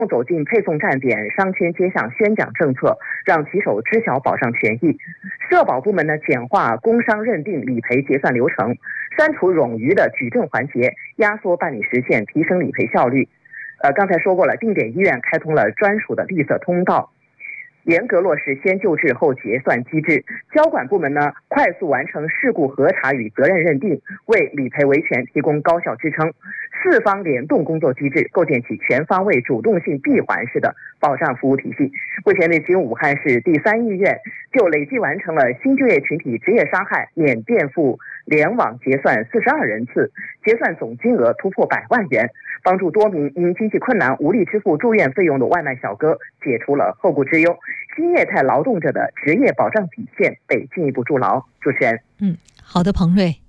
走进配送站点，商圈街巷宣讲政策，让骑手知晓保障权益。社保部门呢，简化工伤认定理赔结算流程，删除冗余的举证环节，压缩办理时限，提升理赔效率。刚才说过了，定点医院开通了专属的绿色通道，严格落实先救治后结算机制。交管部门呢，快速完成事故核查与责任认定，为理赔维权提供高效支撑。四方联动工作机制，构建起全方位主动性闭环式的保障服务体系。目前呢，仅武汉市第3医院就累计完成了新就业群体职业伤害免垫付联网结算42人次，结算总金额突破100万元，帮助多名因经济困难无力支付住院费用的外卖小哥解除了后顾之忧。新业态劳动者的职业保障底线被进一步筑牢。主持人， 好的，彭瑞。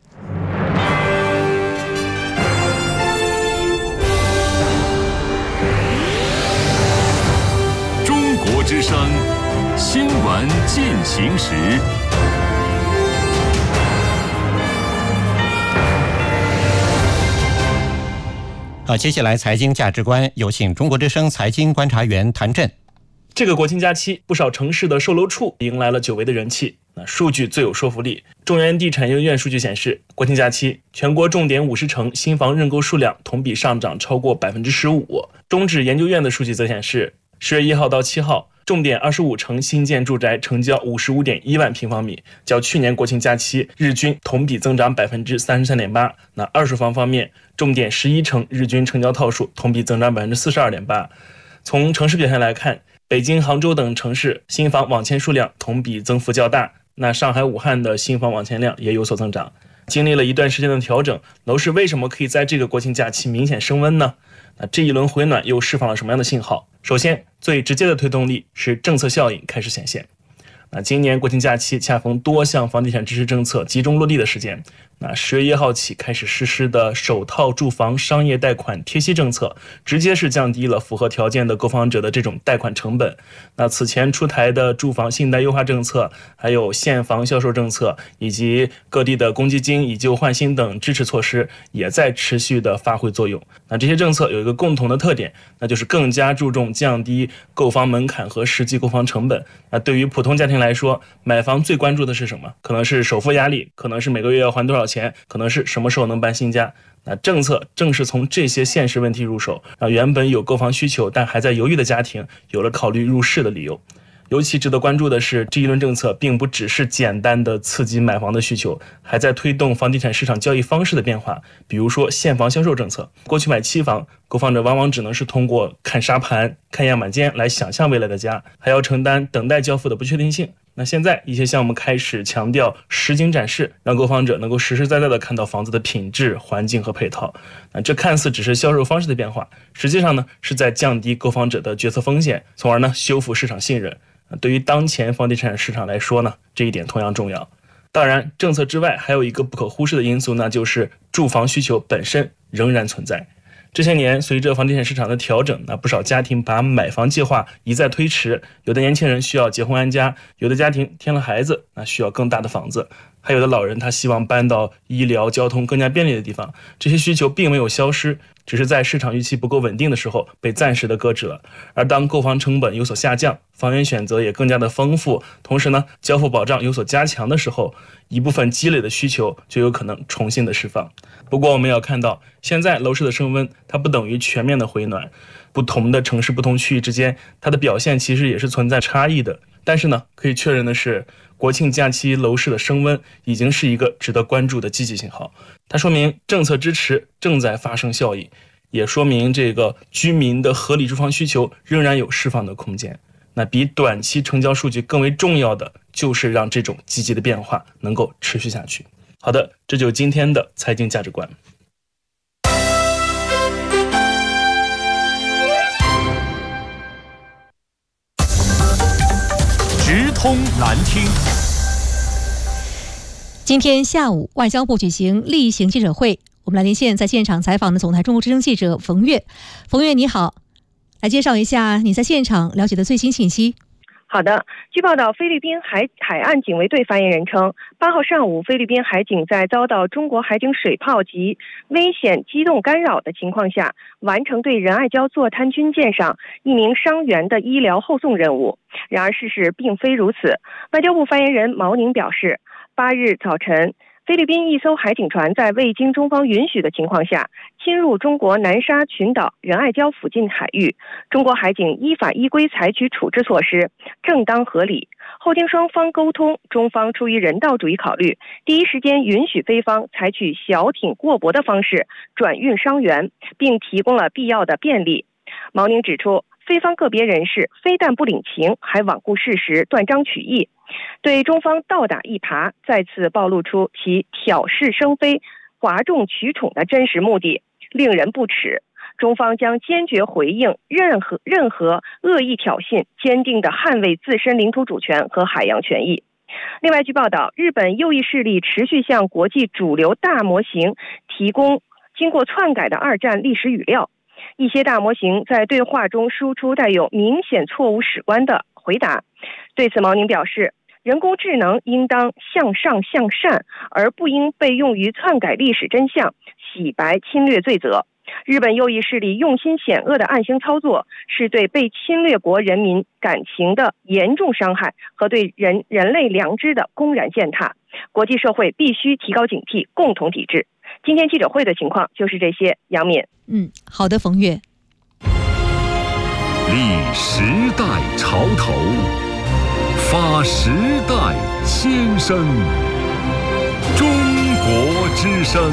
中国之声新闻进行时。 好，接下来财经价值观，有请中国之声财经观察员谭震。 这个国庆假期，不少城市的售楼处迎来了久违的人气。数据最有说服力。中原地产研究院数据显示，国庆假期全国重点50城新房认购数量同比上涨超过15%。中指研究院的数据则显示，10月1号到7号，重点25城新建住宅成交55.1万平方米，较去年国庆假期日均同比增长33.8%。那二手房方面，重点11城日均成交套数同比增长42.8%。从城市表现来看，北京、杭州等城市新房网签数量同比增幅较大，那上海、武汉的新房网签量也有所增长。经历了一段时间的调整，楼市为什么可以在这个国庆假期明显升温呢？那这一轮回暖又释放了什么样的信号？首先，最直接的推动力是政策效应开始显现。那今年国庆假期恰逢多项房地产支持政策集中落地的时间。那10月1号起开始实施的首套住房商业贷款贴息政策，直接是降低了符合条件的购房者的这种贷款成本。那此前出台的住房信贷优化政策，还有现房销售政策，以及各地的公积金以旧换新等支持措施，也在持续的发挥作用。那这些政策有一个共同的特点，那就是更加注重降低购房门槛和实际购房成本。那对于普通家庭来说，买房最关注的是什么？可能是首付压力，可能是每个月要还多少钱，可能是什么时候能搬新家。那政策正是从这些现实问题入手，让原本有购房需求但还在犹豫的家庭有了考虑入市的理由。尤其值得关注的是，这一轮政策并不只是简单的刺激买房的需求，还在推动房地产市场交易方式的变化。比如说现房销售政策，过去买期房，购房者往往只能是通过看沙盘、看样板间来想象未来的家，还要承担等待交付的不确定性。那现在一些项目开始强调实景展示，让购房者能够实实在在的看到房子的品质、环境和配套。那这看似只是销售方式的变化，实际上呢是在降低购房者的决策风险，从而呢修复市场信任。对于当前房地产市场来说呢，这一点同样重要。当然，政策之外还有一个不可忽视的因素，那就是住房需求本身仍然存在。这些年，随着房地产市场的调整，那不少家庭把买房计划一再推迟，有的年轻人需要结婚安家，有的家庭添了孩子，那需要更大的房子，还有的老人他希望搬到医疗、交通更加便利的地方。这些需求并没有消失，只是在市场预期不够稳定的时候被暂时的搁置了。而当购房成本有所下降，房源选择也更加的丰富，同时呢，交付保障有所加强的时候，一部分积累的需求就有可能重新的释放。不过我们要看到，现在楼市的升温它不等于全面的回暖，不同的城市、不同区域之间，它的表现其实也是存在差异的。但是呢，可以确认的是，国庆假期楼市的升温已经是一个值得关注的积极信号。它说明政策支持正在发生效益，也说明这个居民的合理住房需求仍然有释放的空间。那比短期成交数据更为重要的，就是让这种积极的变化能够持续下去。好的，这就是今天的财经价值观。 直通难听。 今天下午，外交部举行例行记者会，我们来连线在现场采访的总台中国之声记者冯月。冯月，你好，来介绍一下你在现场了解的最新信息。 好的，据报道，菲律宾海岸警卫队发言人称，8号上午，菲律宾海警在遭到中国海警水炮及危险机动干扰的情况下，完成对仁爱礁坐滩军舰上1名伤员的医疗后送任务。然而，事实并非如此。外交部发言人毛宁表示，8日早晨，菲律宾一艘海警船在未经中方允许的情况下侵入中国南沙群岛仁爱礁附近海域，中国海警依法依规采取处置措施，正当合理。后经双方沟通，中方出于人道主义考虑，第一时间允许菲方采取小艇过驳的方式转运伤员，并提供了必要的便利。毛宁指出，菲方个别人士非但不领情，还罔顾事实，断章取义，对中方倒打一耙，再次暴露出其挑事生非、哗众取宠的真实目的，令人不齿。中方将坚决回应任何恶意挑衅，坚定地捍卫自身领土主权和海洋权益。另外，据报道，日本右翼势力持续向国际主流大模型提供经过篡改的2战历史语料，一些大模型在对话中输出带有明显错误史观的回答。对此，毛宁表示，人工智能应当向上向善，而不应被用于篡改历史真相、洗白侵略罪责。日本右翼势力用心险恶的暗箱操作，是对被侵略国人民感情的严重伤害和对人类良知的公然践踏。国际社会必须提高警惕，共同抵制。今天记者会的情况就是这些。杨敏， 好的，冯月。 立时代潮头，发时代先声。中国之声。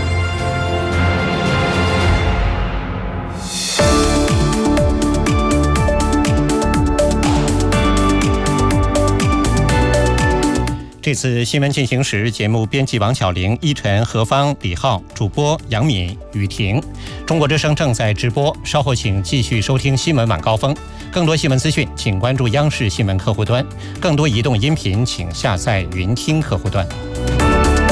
这次新闻进行时，节目编辑王巧玲、依晨、何芳、李浩，主播杨敏、雨婷。中国之声正在直播，稍后请继续收听新闻晚高峰。更多新闻资讯，请关注央视新闻客户端；更多移动音频，请下载云听客户端。